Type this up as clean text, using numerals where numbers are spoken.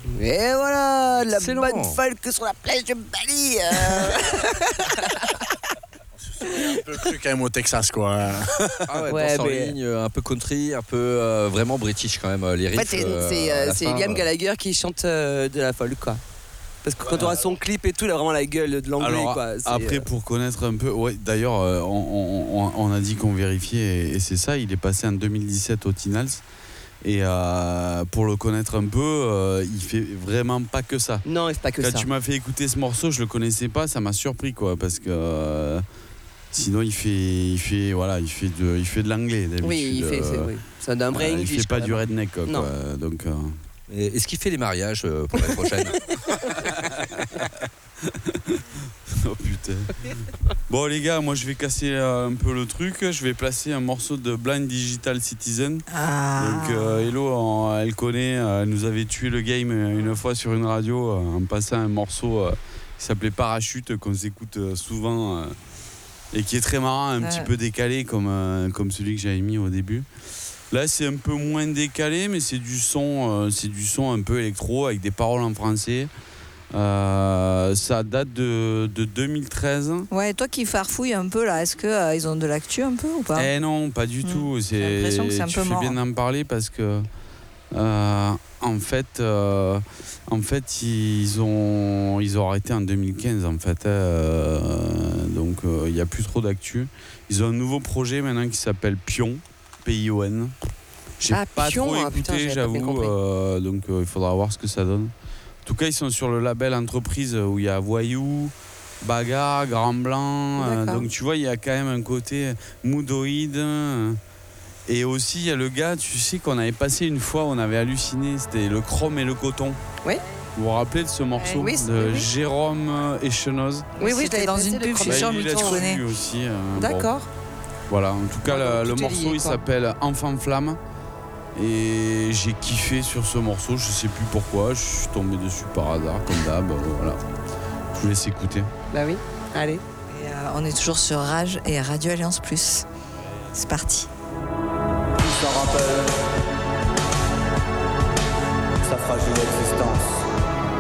Et voilà, la Excellent. bonne folk sur la plage de Bali. Un peu cru quand même au Texas, quoi. Ah ouais, Ouais, danse en mais- ligne, un peu country, un peu vraiment british quand même, les En riffs. fait, c'est Liam Gallagher qui chante de la folk, quoi. Parce que quand on voit son clip et tout, il a vraiment la gueule de l'anglais, Alors, quoi. C'est, après, pour connaître un peu, ouais, d'ailleurs, on a dit qu'on vérifiait et c'est ça, il est passé en 2017 au Tinals. Et pour le connaître un peu, il fait vraiment pas que ça. Non, c'est pas que Quand ça. tu m'as fait écouter ce morceau, je le connaissais pas, ça m'a surpris, quoi, parce que sinon il fait de l'anglais d'habitude. Oui, il fait, oui. C'est un vrai Il English. fait pas quand du même. redneck, quoi. Non. Donc, Est-ce qu'il fait les mariages pour l'année prochaine? oh putain. Bon les gars, moi je vais casser un peu le truc. Je vais placer un morceau de Blind Digital Citizen. Donc Hello, elle connaît. Elle nous avait tué le game une fois sur une radio en passant un morceau qui s'appelait Parachute, qu'on s'écoute souvent et qui est très marrant, un petit peu décalé comme celui que j'avais mis au début. Là c'est un peu moins décalé, mais c'est du son un peu électro avec des paroles en français. Ça date de 2013. Ouais, toi qui farfouilles un peu là, est-ce que ils ont de l'actu un peu ou pas? Eh non, pas du tout. J'ai l'impression que c'est un tu peu fais mort. bien d'en parler parce que en fait, ils ont arrêté en 2015 en fait. Donc il n'y a plus trop d'actu. Ils ont un nouveau projet maintenant qui s'appelle Pion, P-I-O-N. J'ai pas Pion, trop ah, écouté, putain, j'avais pas bien j'avoue. compris. Donc il faudra voir ce que ça donne. En tout cas, ils sont sur le label Entreprise où il y a Voyou, Bagarre, Grand Blanc. D'accord. Donc tu vois, il y a quand même un côté moodoïde. Et aussi, il y a le gars, tu sais, qu'on avait passé une fois, on avait halluciné, c'était le Chrome et le Coton. Oui. Vous vous rappelez de ce morceau Oui, de oui. Jérôme Echenoz? Oui, oui, C'était dans une pub, je suis sûre, il mais est tu connais. dessus aussi. Bon. D'accord. Voilà, en tout cas, Bon, le tout est morceau, lié, il quoi. s'appelle Enfant Flamme. Et j'ai kiffé sur ce morceau, je sais plus pourquoi, je suis tombé dessus par hasard, comme d'hab. Voilà. Je vous laisse écouter. Bah oui, allez. Et, on est toujours sur Rage et Radio Alliance Plus. C'est parti. Qui s'en rappelle sa fragile existence.